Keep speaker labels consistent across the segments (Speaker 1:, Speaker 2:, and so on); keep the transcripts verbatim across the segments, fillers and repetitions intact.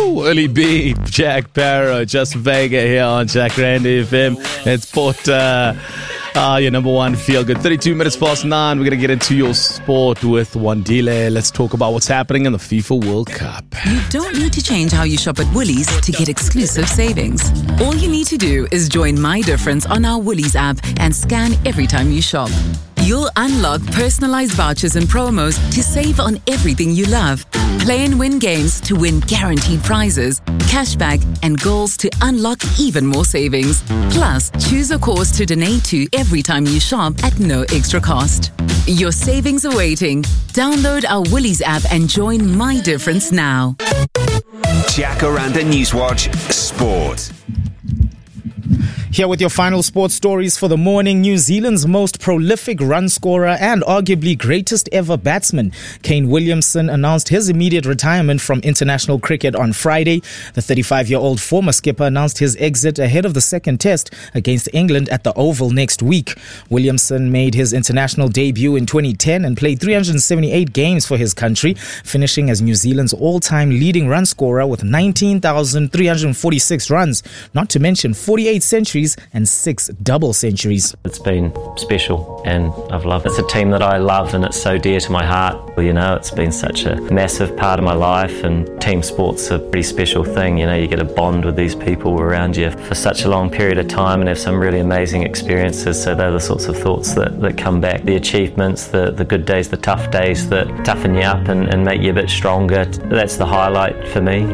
Speaker 1: Willie B, Jack Barrow, Just Vega here on Jack Randy F M. It's Sport, uh, uh, your number one feel good. thirty-two minutes past nine. We're going to get into your sport with Wandile. Let's talk about what's happening in the FIFA World Cup.
Speaker 2: You don't need to change how you shop at Woolies to get exclusive savings. All you need to do is join My Difference on our Woolies app and scan every time you shop. You'll unlock personalized vouchers and promos to save on everything you love. Play and win games to win guaranteed prizes, cashback, and goals to unlock even more savings. Plus, choose a cause to donate to every time you shop at no extra cost. Your savings are waiting. Download our Woolies app and join My Difference now.
Speaker 3: Jacaranda Newswatch Sport.
Speaker 4: Here with your final sports stories for the morning. New Zealand's most prolific run scorer and arguably greatest ever batsman, Kane Williamson, announced his immediate retirement from international cricket on Friday. The thirty-five-year-old former skipper announced his exit ahead of the second test against England at the Oval next week. Williamson made his international debut in twenty ten and played three hundred seventy-eight games for his country, finishing as New Zealand's all-time leading run scorer with nineteen thousand three hundred forty-six runs, not to mention forty-eight centuries and six double centuries.
Speaker 5: It's been special and I've loved it. It's a team that I love and it's so dear to my heart. Well, you know, it's been such a massive part of my life, and team sport's a pretty special thing. You know, you get a bond with these people around you for such a long period of time and have some really amazing experiences. So they're the sorts of thoughts that, that come back. The achievements, the, the good days, the tough days that toughen you up and, and make you a bit stronger. That's the highlight for me.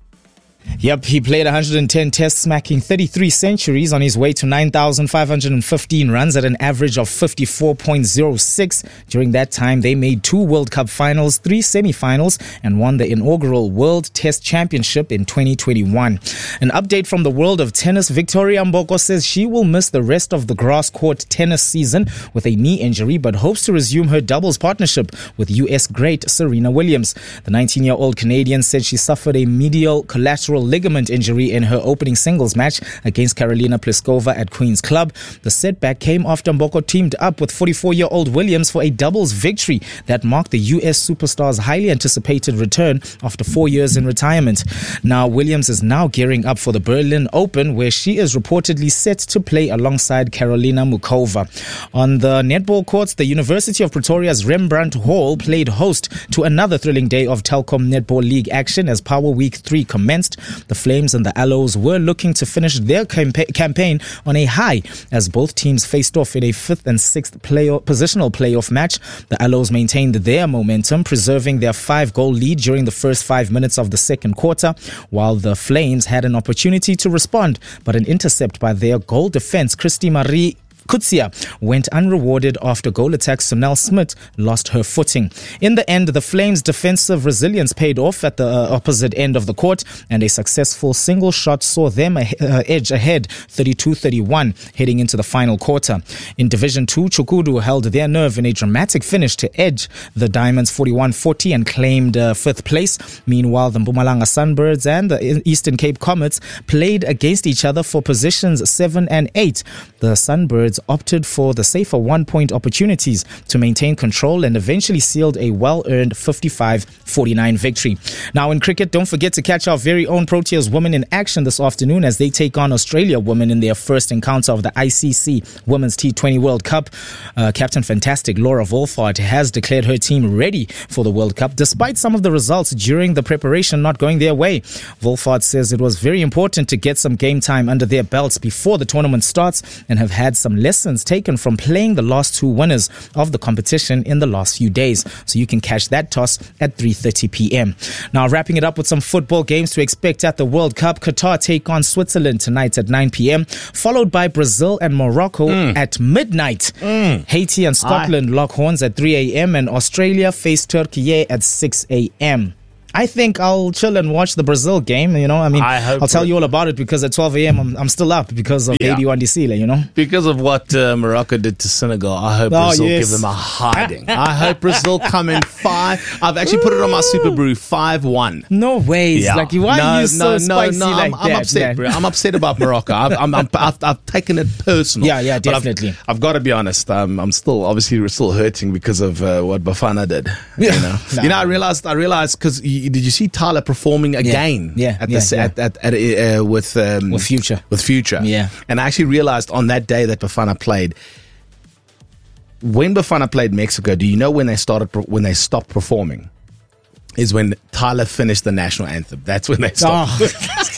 Speaker 4: Yep, he played one hundred ten tests, smacking thirty-three centuries on his way to nine thousand five hundred fifteen runs at an average of fifty-four point oh six. During that time, they made two World Cup finals, three semi-finals, and won the inaugural World Test Championship in twenty twenty-one. An update from the world of tennis. Victoria Mboko says she will miss the rest of the grass court tennis season with a knee injury, but hopes to resume her doubles partnership with U S great Serena Williams. The nineteen-year-old Canadian said she suffered a medial collateral ligament injury in her opening singles match against Karolina Pliskova at Queen's Club. The setback came after Mboko teamed up with forty-four-year-old Williams for a doubles victory that marked the U S superstar's highly anticipated return after four years in retirement. Now, Williams is now gearing up for the Berlin Open, where she is reportedly set to play alongside Karolina Mukova. On the netball courts, the University of Pretoria's Rembrandt Hall played host to another thrilling day of Telkom Netball League action as Power Week three commenced. The Flames and the Aloes were looking to finish their campa- campaign on a high as both teams faced off in a fifth and sixth playoff, positional playoff match. The Aloes maintained their momentum, preserving their five-goal lead during the first five minutes of the second quarter, while the Flames had an opportunity to respond, but an intercept by their goal defense, Christy Marie Kutsia, went unrewarded after goal attack Sonal Smith lost her footing. In the end, the Flames' defensive resilience paid off at the uh, opposite end of the court, and a successful single shot saw them a- uh, edge ahead thirty-two thirty-one heading into the final quarter. In Division two, Chukudu held their nerve in a dramatic finish to edge the Diamonds forty-one forty and claimed uh, fifth place. Meanwhile, the Mpumalanga Sunbirds and the Eastern Cape Comets played against each other for positions seven and eight. The Sunbirds opted for the safer one-point opportunities to maintain control and eventually sealed a well-earned fifty-five forty-nine victory. Now in cricket, don't forget to catch our very own Proteas women in action this afternoon as they take on Australia women in their first encounter of the I C C Women's T twenty World Cup. Uh, Captain Fantastic Laura Wolfhard has declared her team ready for the World Cup despite some of the results during the preparation not going their way. Wolfhard says it was very important to get some game time under their belts before the tournament starts and have had some lessons taken from playing the last two winners of the competition in the last few days. So you can catch that toss at three thirty p.m. Now, wrapping it up with some football games to expect at the World Cup. Qatar take on Switzerland tonight at nine p.m, followed by Brazil and Morocco mm. at midnight. Mm. Haiti and Scotland Aye. lock horns at three a.m. and Australia face Turkey at six a.m. I think I'll chill and watch the Brazil game, you know. I mean, I I'll tell you all about it because at twelve a.m. I'm, I'm still up because of yeah. eighty-one Disile, you know.
Speaker 1: Because of what uh, Morocco did to Senegal, I hope oh, Brazil yes. give them a hiding. I hope Brazil come in five. I've actually put it on my Super Brew, five one.
Speaker 4: No ways. Yeah. Like, why
Speaker 1: no,
Speaker 4: are you so
Speaker 1: no,
Speaker 4: spicy
Speaker 1: no, no,
Speaker 4: like
Speaker 1: I'm,
Speaker 4: that,
Speaker 1: I'm upset,
Speaker 4: man?
Speaker 1: bro. I'm upset about Morocco. I've, I'm, I'm, I've, I've taken it personal.
Speaker 4: Yeah, yeah, definitely.
Speaker 1: I've, I've got to be honest. Um, I'm still, obviously, we're still hurting because of uh, what Bafana did. You know, no. you know, I realized, I realized because did you see Tyler performing again?
Speaker 4: Yeah,
Speaker 1: at
Speaker 4: yeah,
Speaker 1: the
Speaker 4: yeah.
Speaker 1: at at, at uh, with um,
Speaker 4: With Future.
Speaker 1: with Future.
Speaker 4: Yeah.
Speaker 1: And I actually realized on that day that Bafana played. When Bafana played Mexico, do you know when they started when they stopped performing? Is when Tyler finished the national anthem. That's when they stopped.
Speaker 4: Oh.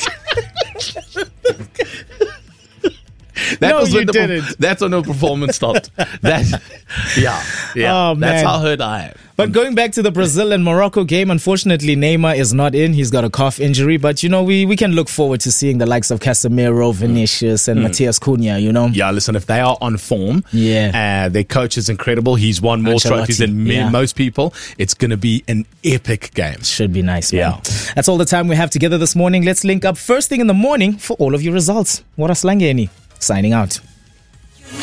Speaker 1: That
Speaker 4: No,
Speaker 1: was when
Speaker 4: you
Speaker 1: the,
Speaker 4: didn't.
Speaker 1: That's when the performance stopped. That, yeah, yeah.
Speaker 4: Oh,
Speaker 1: that's
Speaker 4: man.
Speaker 1: how hurt I am.
Speaker 4: But going back to the Brazil and Morocco game, unfortunately, Neymar is not in. He's got a calf injury. But, you know, we, we can look forward to seeing the likes of Casemiro, Vinicius, and mm. Matias Cunha, you know?
Speaker 1: Yeah, listen, if they are on form,
Speaker 4: yeah,
Speaker 1: uh, their coach is incredible. He's won more
Speaker 4: Ancelotti,
Speaker 1: trophies than me,
Speaker 4: yeah.
Speaker 1: most people. It's going to be an epic game.
Speaker 4: Should be nice, man.
Speaker 1: Yeah.
Speaker 4: That's all the time we have together this morning. Let's link up first thing in the morning for all of your results. Wara Slangeni, signing out.